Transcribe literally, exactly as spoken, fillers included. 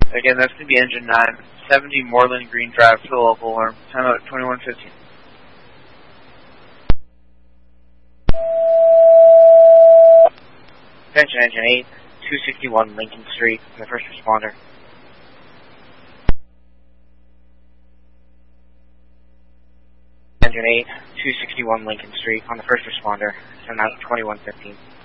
Again, that's going to be engine nine, seventy Moreland Green Drive to the local alarm. Time out twenty-one fifteen. Attention engine eight, two sixty-one Lincoln Street, the first responder. Engine eight, two sixty-one Lincoln Street on the first responder. Time out twenty-one fifteen.